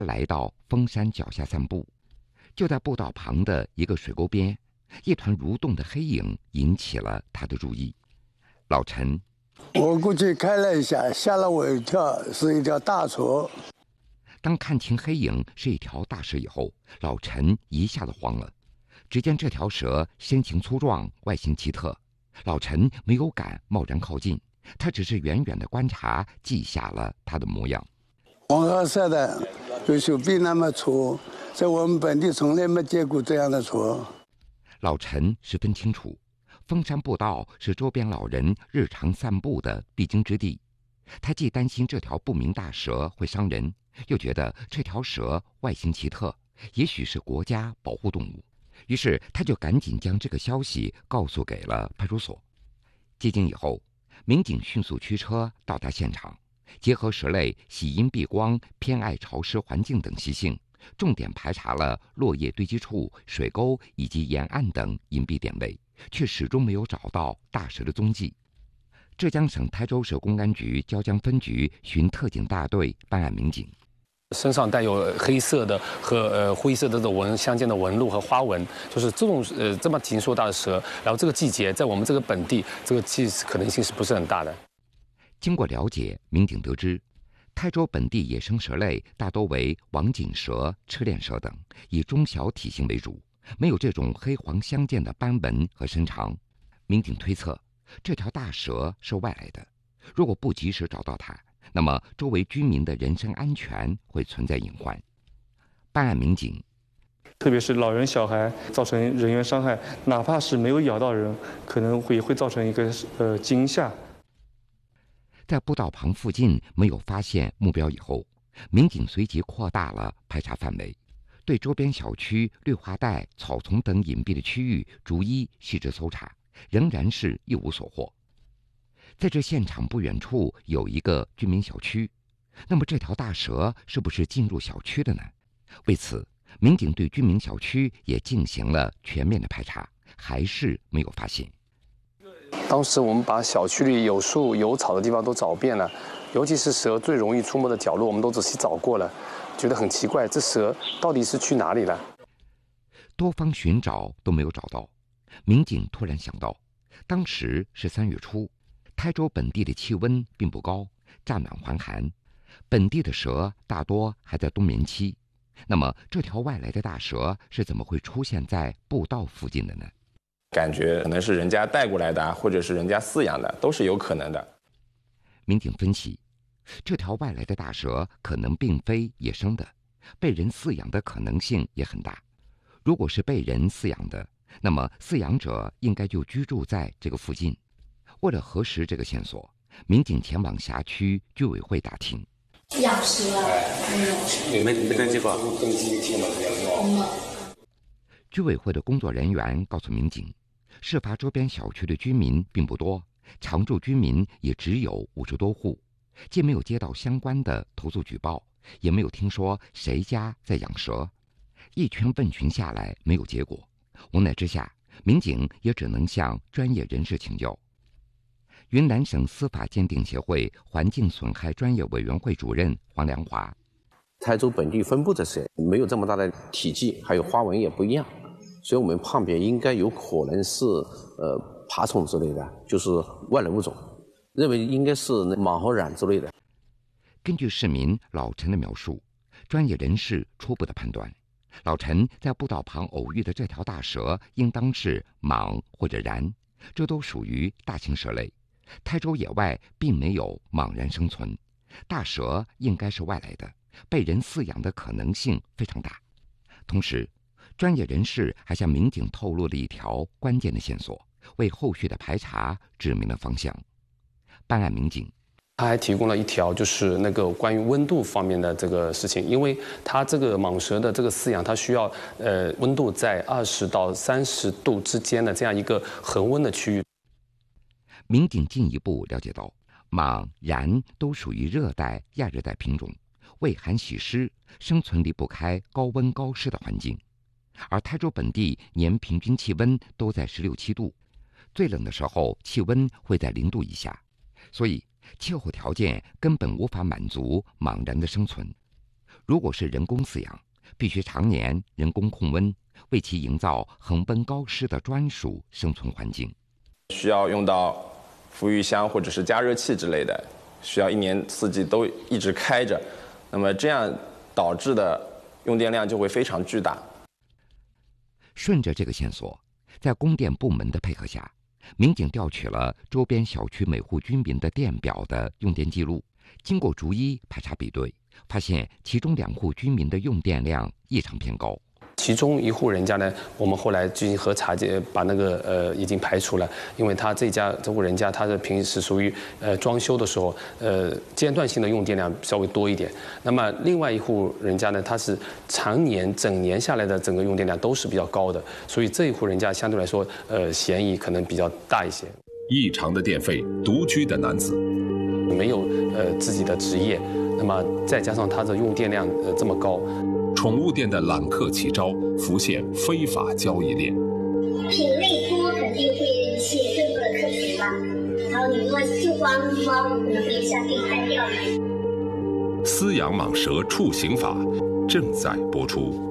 来到峰山脚下散步，就在步道旁的一个水沟边，一团蠕动的黑影引起了他的注意。老陈， 我过去看了一下，吓了我一跳，是一条大蛇。 当看清黑影是一条大蛇以后，老陈一下子慌了。只见这条蛇身形粗壮，外形奇特，老陈没有敢贸然靠近，他只是远远的观察，记下了它的模样。 黄褐色的，有手臂那么粗，在我们本地从来没见过这样的蛇。 老陈十分清楚，峰山步道是周边老人日常散步的必经之地。他既担心这条不明大蛇会伤人，又觉得这条蛇外形奇特，也许是国家保护动物。于是他就赶紧将这个消息告诉给了派出所。接警以后，民警迅速驱车到达现场，结合蛇类喜阴避光、偏爱潮湿环境等习性，重点排查了落叶堆积处、水沟以及沿岸等隐蔽点位，却始终没有找到大蛇的踪迹。浙江省台州市公安局椒江分局巡特警大队办案民警， 身上带有黑色的和灰色的相间的纹路和花纹，就是这种这么体型硕大的蛇，然后这个季节在我们这个本地，这个可能性是不是很大的？ 经过了解，民警得知，台州本地野生蛇类大多为网锦蛇、赤链蛇等，以中小体型为主，没有这种黑黄相间的斑纹和身长。民警推测，这条大蛇是外来的，如果不及时找到它，那么周围居民的人身安全会存在隐患。办案民警， 特别是老人小孩造成人员伤害，哪怕是没有咬到人，可能也会造成一个惊吓。 在步道旁附近没有发现目标以后，民警随即扩大了排查范围，对周边小区、绿化带、草丛等隐蔽的区域逐一细致搜查，仍然是一无所获。在这现场不远处有一个居民小区，那么这条大蛇是不是进入小区的呢？为此，民警对居民小区也进行了全面的排查，还是没有发现。 当时我们把小区里有树有草的地方都找遍了，尤其是蛇最容易出没的角落，我们都仔细找过了，觉得很奇怪，这蛇到底是去哪里了？ 多方寻找都没有找到，民警突然想到，当时是3月初，台州本地的气温并不高，乍暖还寒，本地的蛇大多还在冬眠期。那么这条外来的大蛇是怎么会出现在步道附近的呢？ 感觉可能是人家带过来的，或者是人家饲养的，都是有可能的。 民警分析，这条外来的大蛇可能并非野生的，被人饲养的可能性也很大。如果是被人饲养的，那么饲养者应该就居住在这个附近。为了核实这个线索，民警前往辖区居委会打听。 养蛇没登记过。 居委会的工作人员告诉民警，事发周边小区的居民并不多，常住居民也只有50多户，既没有接到相关的投诉举报，也没有听说谁家在养蛇。一圈问询下来没有结果，无奈之下，民警也只能向专业人士请教。云南省司法鉴定协会环境损害专业委员会主任黄良华， 台州本地分布的蛇没有这么大的体积，还有花纹也不一样，所以我们判别应该有可能是爬虫之类的，就是外来物种，认为应该是蟒和蚺之类的。 根据市民老陈的描述，专业人士初步的判断，老陈在步道旁偶遇的这条大蛇应当是蟒或者蚺，这都属于大型蛇类。台州野外并没有蟒蚺生存，大蛇应该是外来的，被人饲养的可能性非常大。同时，专业人士还向民警透露了一条关键的线索，为后续的排查指明了方向。办案民警他还提供了一条，就是那个关于温度方面的这个事情，因为它这个蟒蛇的这个饲养，它需要温度在20到30度之间的这样一个恒温的区域。 民警进一步了解到，蟒、蚺都属于热带、亚热带品种，畏寒喜湿，生存离不开高温高湿的环境。而台州本地年平均气温都在16、17度，最冷的时候气温会在0度以下，所以气候条件根本无法满足蟒蚺的生存。 如果是人工饲养，必须常年人工控温，为其营造恒温高湿的专属生存环境。 需要用到孵育箱或者是加热器之类的，需要一年四季都一直开着，那么这样导致的用电量就会非常巨大。 顺着这个线索，在供电部门的配合下，民警调取了周边小区每户居民的电表的用电记录，经过逐一排查比对，发现其中2户居民的用电量异常偏高。 其中一户人家呢，我们后来进行核查，把那个已经排除了，因为他这户人家他的平时属于装修的时候间断性的用电量稍微多一点。那么另外一户人家呢，他是常年整年下来的整个用电量都是比较高的，所以这一户人家相对来说嫌疑可能比较大一些。 异常的电费，独居的男子没有自己的职业，那么再加上他的用电量这么高。 宠物店的揽客奇招，浮现非法交易链。 品类多肯定会吸引更多的客群吧，然后你如果就光猫，可能会一下被拍掉。 饲养蟒蛇处刑法正在播出。